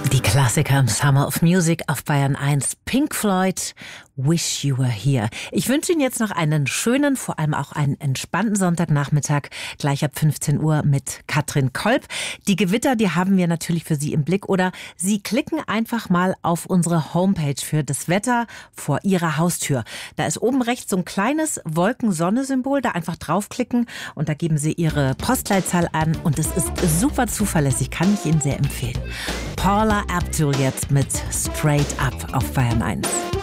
Die Klassiker im Summer of Music auf Bayern 1. Pink Floyd, Wish You Were Here. Ich wünsche Ihnen jetzt noch einen schönen, vor allem auch einen entspannten Sonntagnachmittag, gleich ab 15 Uhr mit Katrin Kolb. Die Gewitter, die haben wir natürlich für Sie im Blick. Oder Sie klicken einfach mal auf unsere Homepage für das Wetter vor Ihrer Haustür. Da ist oben rechts so ein kleines Wolken-Sonne-Symbol. Da einfach draufklicken und da geben Sie Ihre Postleitzahl an. Und es ist super zuverlässig, kann ich Ihnen sehr empfehlen. Paula Abdul jetzt mit Straight Up auf Bayern 1.